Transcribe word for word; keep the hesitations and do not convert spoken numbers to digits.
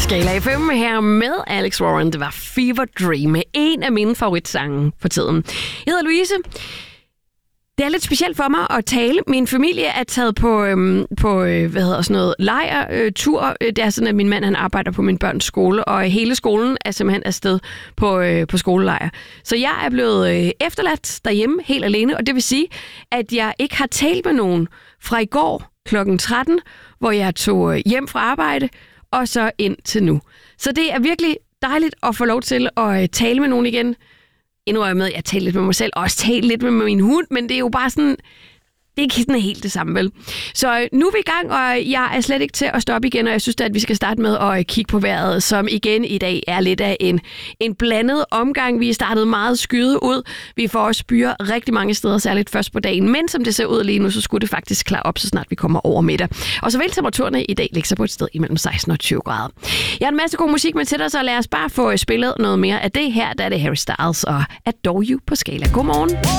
Skala F M her med Alex Warren. Det var Fever Dream, en af mine favoritsange for tiden. Jeg hedder Louise. Det er lidt specielt for mig at tale. Min familie er taget på, øhm, på øh, hvad hedder sådan noget, lejrtur. Det er sådan, at min mand han arbejder på min børns skole, og hele skolen er simpelthen afsted på, øh, på skolelejr. Så jeg er blevet øh, efterladt derhjemme helt alene, og det vil sige, at jeg ikke har talt med nogen fra i går klokken tretten, hvor jeg tog øh, hjem fra arbejde, og så ind til nu. Så det er virkelig dejligt at få lov til at øh, tale med nogen igen. Endnu er jeg med, at jeg taler lidt med mig selv, og også tale lidt med min hund, men det er jo bare sådan, det er ikke sådan helt det samme, vel? Så nu er vi i gang, og jeg er slet ikke til at stoppe igen, og jeg synes, at vi skal starte med at kigge på vejret, som igen i dag er lidt af en, en blandet omgang. Vi er startet meget skyde ud. Vi får også byer rigtig mange steder, særligt først på dagen, men som det ser ud lige nu, så skulle det faktisk klare op, så snart vi kommer over middag. Og så vil temperaturerne i dag ligge sig på et sted imellem seksten og tyve grader. Jeg har en masse god musik med til dig, så lad os bare få spillet noget mere af det her. Der er det Harry Styles og Adore You på Skala. Godmorgen.